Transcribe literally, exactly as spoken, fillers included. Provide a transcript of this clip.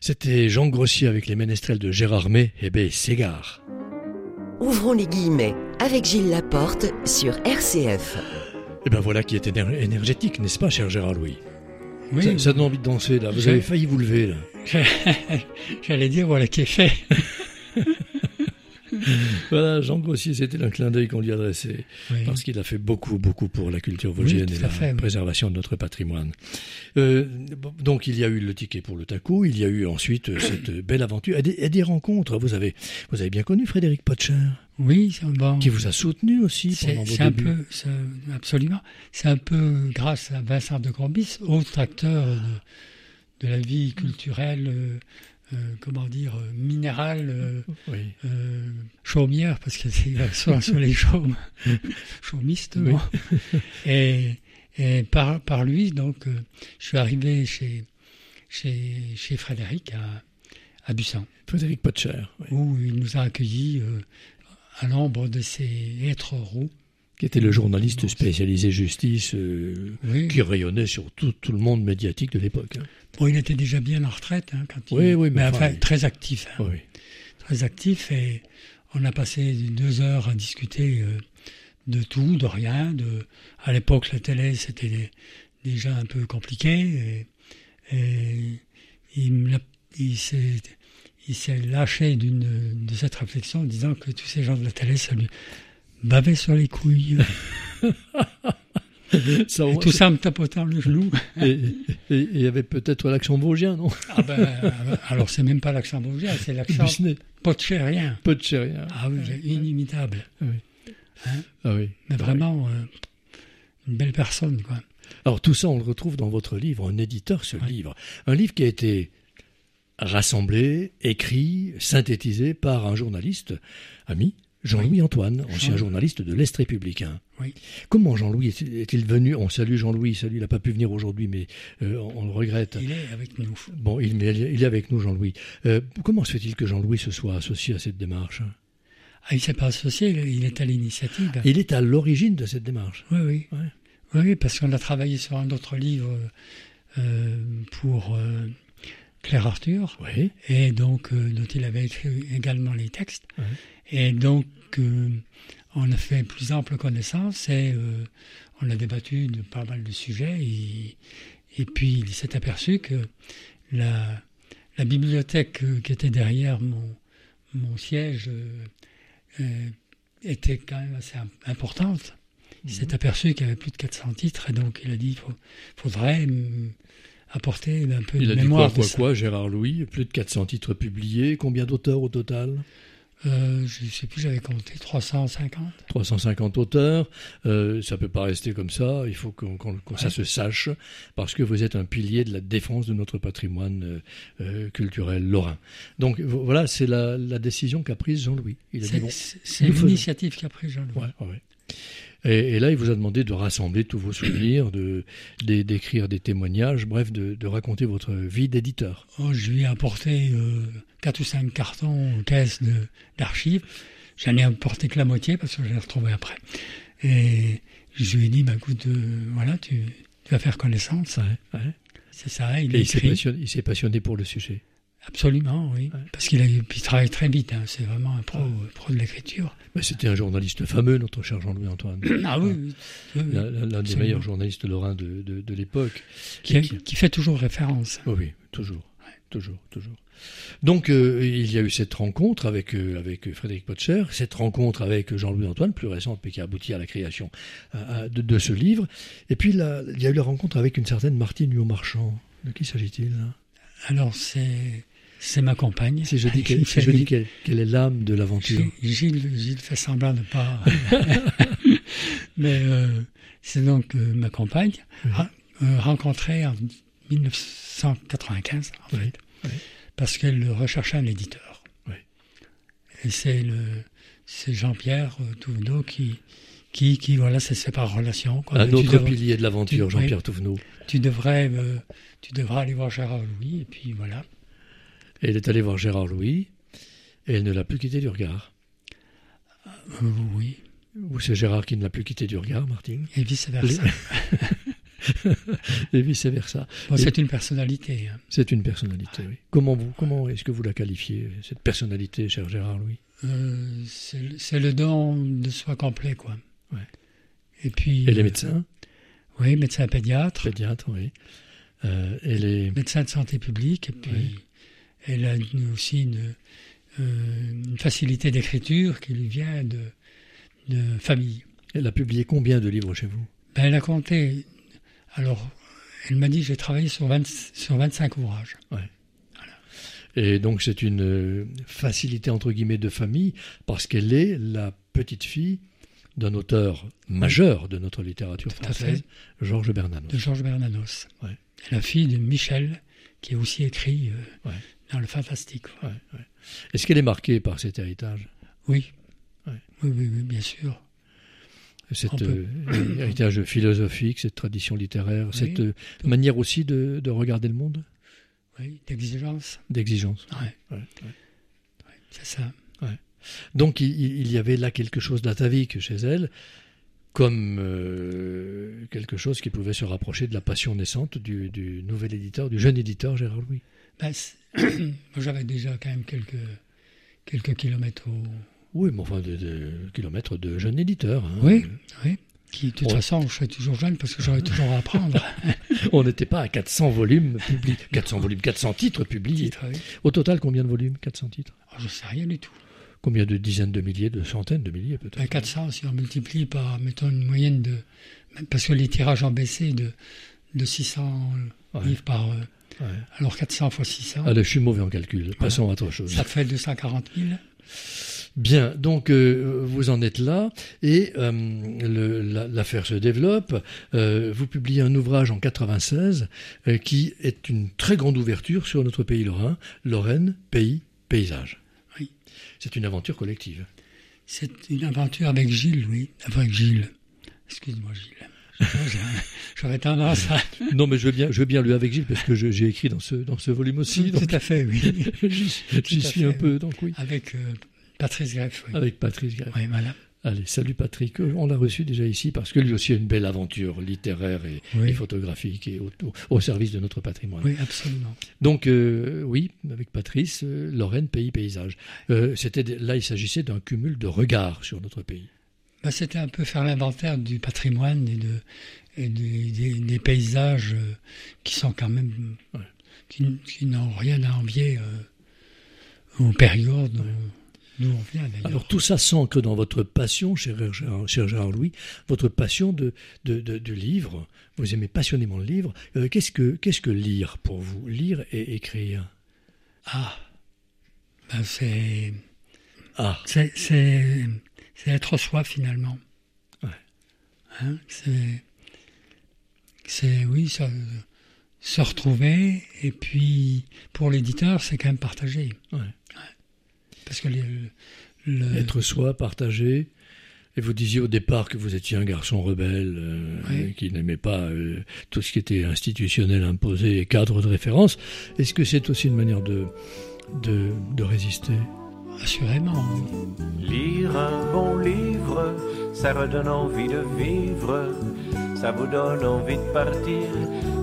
C'était Jean Grossier avec les ménestrels de Gérard May et B. Ségard. Ouvrons les guillemets avec Gilles Laporte sur R C F. Et ben voilà qui est éner- énergétique, n'est-ce pas, cher Gérard Louis? Oui. Ça, ça donne envie de danser, là. Vous Je- avez failli vous lever, là. J'allais dire, voilà qui est fait. Voilà, Jean Grossier, c'était un clin d'œil qu'on lui adressait. Oui. Parce qu'il a fait beaucoup, beaucoup pour la culture vosgienne Oui, et tout la à fait, oui. préservation de notre patrimoine. Euh, donc, il y a eu le ticket pour le Taco, il y a eu ensuite euh, cette belle aventure et des, et des rencontres. Vous avez, vous avez bien connu Frédéric Potcher, Oui, c'est bon. qui vous a soutenu aussi C'est pendant vos c'est un débuts. peu, c'est- absolument. C'est un peu grâce à Vincent de Grandbis, autre acteur de, de la vie culturelle, euh, euh, comment dire, euh, minérale, euh, Oui. euh, chaumière, parce que c'est sur, sur les chaumes, chaumistes. Oui. Bon. Et, et par, par lui, donc, euh, je suis arrivé chez, chez, chez Frédéric à, à Bussan, Frédéric Potcher. Oui. où il nous a accueillis euh, à l'ombre de ses hêtres roux. Qui était le journaliste spécialisé justice euh, Oui. qui rayonnait sur tout, tout le monde médiatique de l'époque. hein. Bon, il était déjà bien en retraite hein, quand il... Oui, oui, mais mais enfin, enfin, il- très actif. hein. Oui. Très actif et on a passé deux heures à discuter euh, de tout, de rien. De... À l'époque, la télé, c'était déjà un peu compliqué. Et, et il, me l'a- il s'est, il s'est lâché d'une, de cette réflexion en disant que tous ces gens de la télé, ça lui bavait sur les couilles. Ça, Et tout ça en me tapotant le genou. Et et- et il y avait peut-être l'accent vosgien, non? Ah ben, euh, alors c'est même pas l'accent vosgien, c'est l'accent Busnais, potchérien. Potcherien. Ah oui, inimitable. Oui. Hein, Ah oui. mais vraiment euh, une belle personne, quoi. Alors tout ça, on le retrouve dans votre livre, un éditeur ce Ouais. livre. Un livre qui a été rassemblé, écrit, synthétisé par un journaliste, ami, Jean-Louis Antoine, ancien Jean- journaliste de l'Est républicain. Oui. Comment Jean-Louis est-il est-il venu? On salue Jean-Louis, salut, il n'a pas pu venir aujourd'hui, mais euh, on, on le regrette. Il est avec nous. Bon, il, mais il est avec nous, Jean-Louis. Euh, comment se fait-il que Jean-Louis se soit associé à cette démarche? Ah, il ne s'est pas associé, il il est à l'initiative. Il est à l'origine de cette démarche. Oui, oui. Ouais. Oui, oui, parce qu'on a travaillé sur un autre livre euh, pour euh, Claire Arthur, Oui. et donc euh, dont il avait écrit également les textes. Ouais. Et donc, euh, on a fait plus ample connaissance et euh, on a débattu de pas mal de sujets. Et, et puis, il s'est aperçu que la, la bibliothèque euh, qui était derrière mon, mon siège euh, euh, était quand même assez im- importante. Il s'est aperçu qu'il y avait plus de quatre cents titres et donc il a dit qu'il faudrait hum, apporter un peu Il de a dit mémoire quoi, quoi, de ça. quoi, Gérard Louis? Plus de quatre cents titres publiés. Combien d'auteurs au total? Euh, je ne sais plus, j'avais compté trois cent cinquante. trois cent cinquante auteurs. Euh, ça ne peut pas rester comme ça. Il faut qu'on, qu'on- que ça Ouais. se sache, parce que vous êtes un pilier de la défense de notre patrimoine euh, euh, culturel lorrain. Donc vo- voilà, c'est la, la décision qu'a prise Jean-Louis. Il a dit C'est, bon, c'est- c'est nous faisons. l'initiative qu'a pris Jean-Louis. Ouais, ouais, ouais. Et, et là, il vous a demandé de rassembler tous vos souvenirs, de, d'é- d'écrire des témoignages, bref, de, de raconter votre vie d'éditeur. Oh, je lui ai apporté euh, quatre ou cinq cartons, caisses de, d'archives. J'en ai apporté que la moitié parce que je l'ai retrouvé après. Et je lui ai dit, bah, écoute, euh, voilà, tu, tu vas faire connaissance. Ouais, ouais. C'est ça, il Et a il s'est, écrit. passionné, il s'est passionné pour le sujet. Absolument, oui. Ouais. Parce qu'il a, puis il travaille très vite. Hein. C'est vraiment un pro, pro de l'écriture. Mais c'était un journaliste fameux, notre cher Jean-Louis Antoine. Ah oui, oui, oui, oui. L'un, l'un des Absolument. meilleurs journalistes lorrains de, de, de l'époque. Qui, Et qui- qui fait toujours référence. Oh oui, toujours, toujours, toujours. Donc euh, il y a eu cette rencontre avec, euh, avec Frédéric Potcher, cette rencontre avec Jean-Louis Antoine, plus récente, mais qui a abouti à la création euh, de, de ce livre. Et puis là, il y a eu la rencontre avec une certaine Martine Huot-Marchand. De qui s'agit-il là? Alors, c'est, c'est ma compagne. Si je dis, qu'elle, Qui si fait je des- dis qu'elle, qu'elle est l'âme de l'aventure. Gilles, Gilles fait semblant de pas. Mais euh, c'est donc euh, ma compagne, Oui. ra- euh, rencontrée en dix-neuf cent quatre-vingt-quinze, en Oui, fait, oui. parce qu'elle recherchait un éditeur. Oui. Et c'est, le, c'est Jean-Pierre euh, Touvenot qui, qui, qui, voilà, ça se fait par relation. Quoi. Un Tu autre devrais- pilier de l'aventure, tu- Jean-Pierre Touvenot. Tu devrais, euh, tu devrais aller voir Gérard Louis, et puis voilà. Et elle est allée voir Gérard Louis, et elle ne l'a plus quitté du regard. Euh, oui, Ou c'est Gérard qui ne l'a plus quitté du regard, Martine? et vice-versa. et vice-versa. Bon, Et c'est une personnalité. Hein. c'est une personnalité, oui. Comment, vous, comment est-ce que vous la qualifiez, cette personnalité, cher Gérard Louis? Euh, c'est, le- c'est le don de soi complet, quoi. Ouais. Et puis... Et les médecins, Oui, médecin pédiatre, pédiatres, oui. Euh, et les... médecin de santé publique, et puis Oui. elle a une- aussi une, euh, une facilité d'écriture qui lui vient de, de famille. Elle a publié combien de livres chez vous? Ben, elle a compté, alors, elle m'a dit, j'ai travaillé sur, vingt, sur vingt-cinq ouvrages. Et donc c'est une euh, facilité entre guillemets de famille parce qu'elle est la petite fille d'un auteur majeur de notre littérature Tout à française, fait. Georges Bernanos. De Georges Bernanos. Ouais. Et la fille de Michel, qui a aussi écrit euh, Ouais. dans le fantastique. quoi. Ouais, ouais. Est-ce qu'elle est marquée par cet héritage, Oui. Ouais. oui. Oui, oui, bien sûr. cet On peut. euh, héritage philosophique, cette tradition littéraire, Oui. cette euh, manière aussi de, de regarder le monde, Oui, d'exigence. d'exigence? Ouais, Ouais, ouais. c'est ça. Donc il, il y avait là quelque chose d'atavique chez elle, comme euh, quelque chose qui pouvait se rapprocher de la passion naissante du, du nouvel éditeur, du jeune éditeur Gérard Louis. Ben, c'est- moi, j'avais déjà quand même quelques, quelques kilomètres au... Oui, mais enfin, de, de kilomètres de jeune éditeur. Hein. Oui, oui. Qui, de toute Ouais. façon, je serai toujours jeune parce que j'aurai toujours à apprendre. On n'était pas à quatre cents volumes publiés, quatre cents volumes, quatre cents titres publiés. Titre, oui. Au total, combien de volumes? quatre cents titres. Oh, je ne sais rien du tout. Combien de dizaines de milliers, de centaines de milliers peut-être? Ben, quatre cents, si on multiplie par, mettons, une moyenne de... Parce que les tirages ont baissé de, de six cents Ouais. livres par... euh, Ouais. Alors quatre cents fois six cents, Allez, je suis mauvais en calcul. Passons à autre chose. ça fait deux cent quarante mille. Bien, donc euh, vous en êtes là et euh, le- la- l'affaire se développe. Euh, vous publiez un ouvrage en quatre-vingt-seize euh, qui est une très grande ouverture sur notre pays lorrain, Lorraine, pays, paysage. Oui. C'est une aventure collective. C'est une aventure avec Gilles, oui. Avec Gilles. Excuse-moi, Gilles. J'aurais tendance à... Non, mais je veux bien, je veux bien lui avec Gilles parce que je- j'ai écrit dans ce dans ce volume aussi. Tout Donc à fait, oui. j'y j'y à suis fait, un peu. Donc oui, Avec euh, Patrice Greff, oui. avec Patrice Greff. Oui, voilà. Allez, salut Patrick. On l'a reçu déjà ici parce que lui aussi a une belle aventure littéraire et, Oui. et photographique et au, au- au service de notre patrimoine. Oui, absolument. Donc euh, oui, avec Patrice, euh, Lorraine, pays, paysage. Euh, c'était des- là, il s'agissait d'un cumul de regards sur notre pays. Ben, c'était un peu faire l'inventaire du patrimoine et, de, et des, des- des paysages euh, qui sont quand même... Ouais. qui, qui n'ont rien à envier euh, aux périodes d'où d'où on vient, d'ailleurs. Alors tout ça s'ancre dans votre passion, cher Gérard, cher Gérard Louis, votre passion de, de, de, de livre. Vous aimez passionnément le livre. Euh, qu'est-ce que qu'est-ce que lire pour vous? Lire et écrire. Ah, ben, c'est... Ah, C'est, c'est, c'est être soi, finalement. Ouais. Hein, c'est, c'est, oui, ça, se retrouver, et puis, pour l'éditeur, c'est quand même partager. ouais. Parce que les, le, Être soi, partager. Et vous disiez au départ que vous étiez un garçon rebelle, euh, Oui. qui n'aimait pas euh, tout ce qui était institutionnel, imposé et cadre de référence. Est-ce que c'est aussi une manière de, de, de résister? assurément, oui. Lire un bon livre, ça redonne envie de vivre, ça vous donne envie de partir.